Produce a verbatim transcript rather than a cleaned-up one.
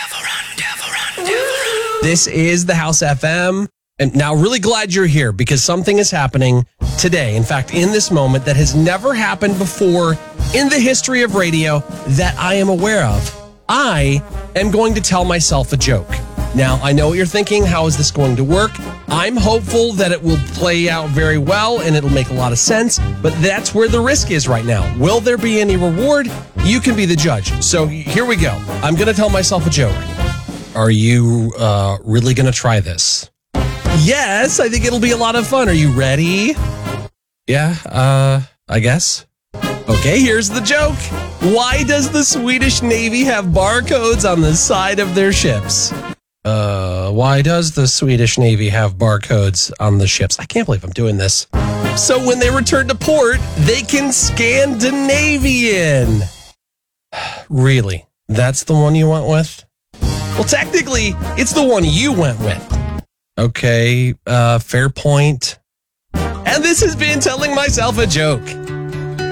This is the House F M. And now really glad you're here because something is happening today. In fact, in this moment that has never happened before in the history of radio that I am aware of. I am going to tell myself a joke. Now, I know what you're thinking. How is this going to work? I'm hopeful that it will play out very well and it'll make a lot of sense, but that's where the risk is right now. Will there be any reward? You can be the judge. So here we go. I'm going to tell myself a joke. Are you uh, really going to try this? Yes, I think it'll be a lot of fun. Are you ready? Yeah, uh, I guess. Okay, here's the joke. Why does the Swedish Navy have barcodes on the side of their ships? Uh, why does the Swedish Navy have barcodes on the ships? I can't believe I'm doing this. So when they return to port, they can Scandinavian. Really? That's the one you went with? Well, technically, it's the one you went with. Okay, uh, fair point. And this has been Telling Myself a Joke.